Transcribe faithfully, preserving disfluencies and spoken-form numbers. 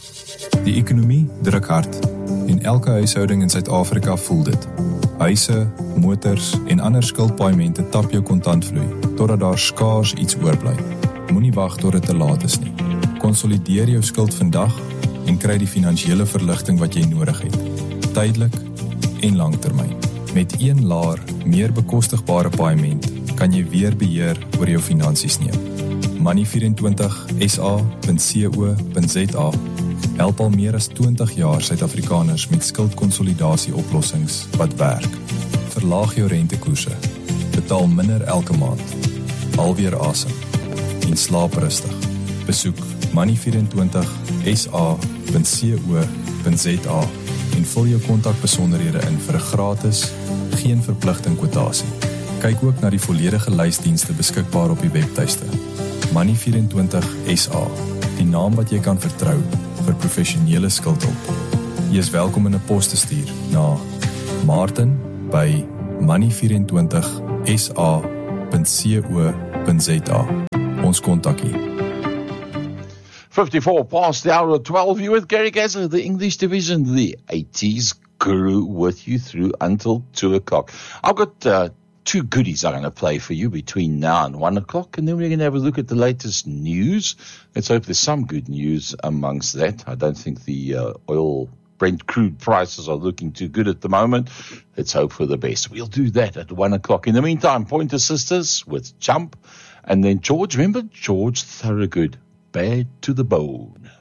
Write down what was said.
Die ekonomie druk hard en elke huishouding in Suid-Afrika voel dit. Huise, motors en ander skuldpaaiemente tap jou kontantvloei, totdat daar skaars iets oorbly. Moenie wag tot dit te laat is nie. Konsolideer jou skuld vandag en kry die finansiële verligting wat jy nodig het. Tydelik en langtermyn. Met een laer, meer bekostigbare paaiement kan jy weer beheer oor jou finansies neem. Money vyf twee S A punt co punt Z A help al meer as twintig jaar Suid-Afrikaners met skuldkonsolidasie oplossings wat werk. Verlaag jou rentekoerse, betaal minder elke maand, alweer asem en slaap rustig. Besoek money vyf twee S A punt co punt Z A en vul jou kontakbesonderhede in vir 'n gratis, geen verpligting kwotasie. Kyk ook na die volledige lysdienste beskikbaar op die webtuiste. Money vyf twee S A, die naam wat jy kan vertrou vir professionele skuldhulp. Jy is welkom in 'n pos te stuur na Martin by money vyf twee S A punt co punt Z A. Ons kontak hier. fifty-four past the hour of twelve, you with Gary Gazza, the English division, the eighties guru with you through until two o'clock. I've got uh, two goodies I'm going to play for you between now and one o'clock, and then we're going to have a look at the latest news. Let's hope there's some good news amongst that. I don't think the uh, oil Brent crude prices are looking too good at the moment. Let's hope for the best. We'll do that at one o'clock. In the meantime, Pointer Sisters with Jump, and then George, remember George Thorogood, Bad to the Bone.